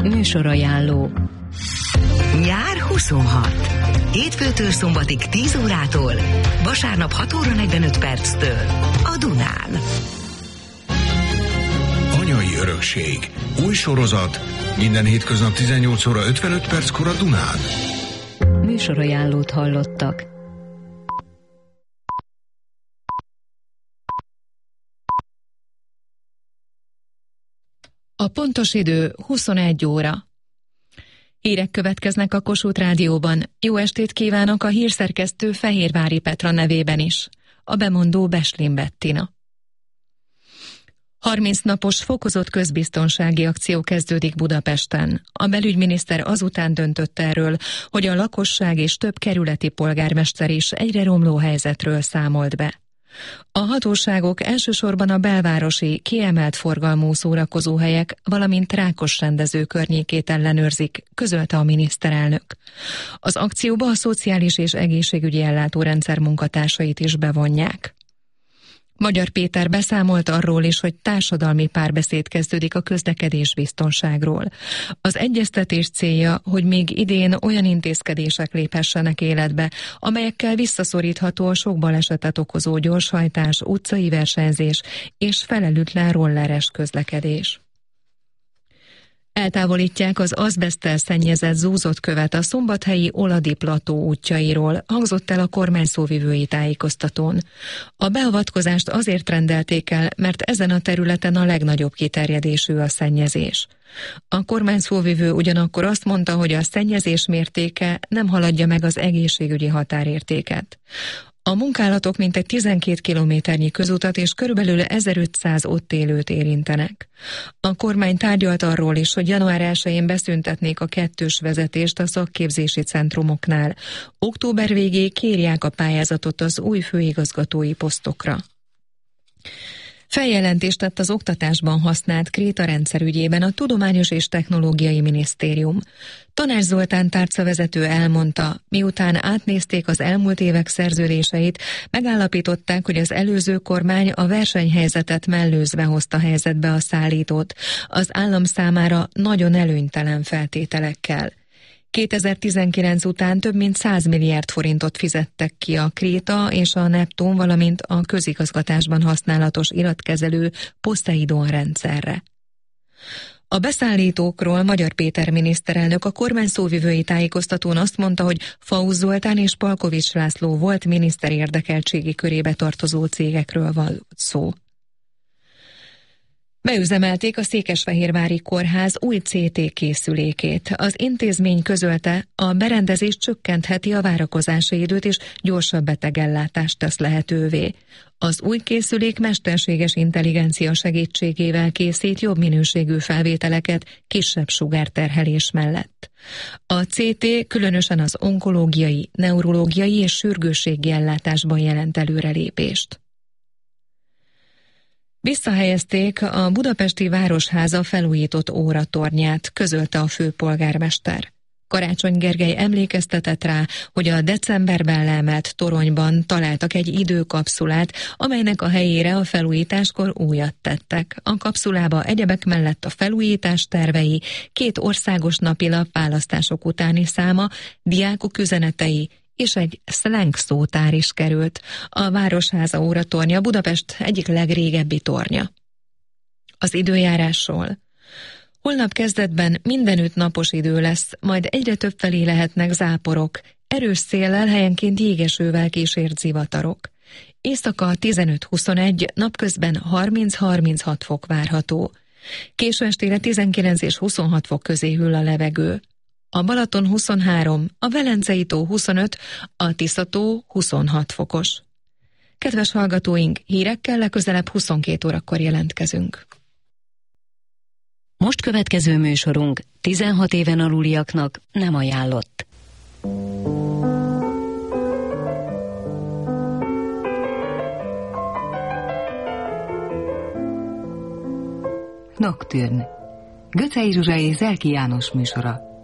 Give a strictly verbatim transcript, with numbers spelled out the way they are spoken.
Műsorajánló. Nyár huszonhat. Hétfőtől szombatig tíz órától, vasárnap hat óra negyvenöt perctől a Dunán. Anyai örökség. Új sorozat. Minden hétköznap tizennyolc óra ötvenöt perckor a Dunán. Műsorajánlót hallottak. A pontos idő huszonegy óra. Hírek következnek a Kossuth Rádióban. Jó estét kívánok a hírszerkesztő Fehérvári Petra nevében is. A bemondó Beslin Bettina. harminc napos fokozott közbiztonsági akció kezdődik Budapesten. A belügyminiszter azután döntött erről, hogy a lakosság és több kerületi polgármester is egyre romló helyzetről számolt be. A hatóságok elsősorban a belvárosi, kiemelt forgalmú szórakozóhelyek, valamint Rákos rendező környékét ellenőrzik, közölte a miniszterelnök. Az akcióba a szociális és egészségügyi ellátórendszer munkatársait is bevonják. Magyar Péter beszámolt arról is, hogy társadalmi párbeszéd kezdődik a közlekedésbiztonságról. Az egyeztetés célja, hogy még idén olyan intézkedések léphessenek életbe, amelyekkel visszaszorítható a sok balesetet okozó gyorshajtás, utcai versenyzés és felelőtlen rolleres közlekedés. Eltávolítják az azbeszttel szennyezett zúzott követ a szombathelyi Oladi plató útjairól, hangzott el a kormány szóvivői tájékoztatón. A beavatkozást azért rendelték el, mert ezen a területen a legnagyobb kiterjedésű a szennyezés. A kormány szóvivő ugyanakkor azt mondta, hogy a szennyezés mértéke nem haladja meg az egészségügyi határértéket. A munkálatok mintegy tizenkét kilométernyi közutat és körülbelül ezerötszáz ott élőt érintenek. A kormány tárgyalt arról is, hogy január elsején beszüntetnék a kettős vezetést a szakképzési centrumoknál. Október végéig kérják a pályázatot az új főigazgatói posztokra. Feljelentést tett az oktatásban használt kréta rendszer ügyében a Tudományos és Technológiai Minisztérium. Tanács Zoltán tárcavezető elmondta, miután átnézték az elmúlt évek szerződéseit, megállapították, hogy az előző kormány a versenyhelyzetet mellőzve hozta helyzetbe a szállítót, az állam számára nagyon előnytelen feltételekkel. kétezer-tizenkilenc után több mint száz milliárd forintot fizettek ki a Kréta és a Neptun, valamint a közigazgatásban használatos iratkezelő Poseidon rendszerre. A beszállítókról Magyar Péter miniszterelnök a kormány szóvivői tájékoztatón azt mondta, hogy Faus Zoltán és Palkovics László volt miniszter érdekeltségi körébe tartozó cégekről van szó. Beüzemelték a Székesfehérvári Kórház új cé té készülékét. Az intézmény közölte, a berendezés csökkentheti a várakozási időt és gyorsabb betegellátást tesz lehetővé. Az új készülék mesterséges intelligencia segítségével készít jobb minőségű felvételeket kisebb sugárterhelés mellett. A cé té különösen az onkológiai, neurológiai és sürgősségi ellátásban jelent előrelépést. Visszahelyezték a budapesti Városháza felújított óratornyát, közölte a főpolgármester. Karácsony Gergely emlékeztetett rá, hogy a decemberben leemelt toronyban találtak egy időkapszulát, amelynek a helyére a felújításkor újat tettek. A kapszulába egyebek mellett a felújítás tervei, két országos napilap választások utáni száma, diákok üzenetei, és egy slang szótár is került. A Városháza óratornya Budapest egyik legrégebbi tornya. Az időjárásról. Holnap kezdetben mindenütt napos idő lesz, majd egyre többfelé lehetnek záporok, erős széllel, helyenként jégesővel kísért zivatarok. Éjszaka tizenöt-huszonegy, napközben harminc-harminchat fok várható. Késő estére tizenkilenc és huszonhat fok közé hűl a levegő. A Balaton huszonhárom, a Velencei tó huszonöt, a Tisza-tó huszonhat fokos. Kedves hallgatóink, hírekkel legközelebb huszonkét órakor jelentkezünk. Most következő műsorunk tizenhat éven aluliaknak nem ajánlott. Nocturne. Göcej Zsuzsa és Zelki János műsora.